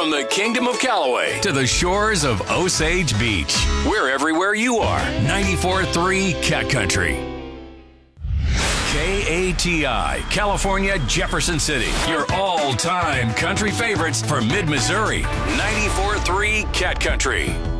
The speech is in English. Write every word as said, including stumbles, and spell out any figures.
From the Kingdom of Callaway to the shores of Osage Beach, we're everywhere you are. ninety-four point three Cat Country. K A T I, California, Jefferson City. Your all-time country favorites for mid-Missouri. ninety-four point three Cat Country.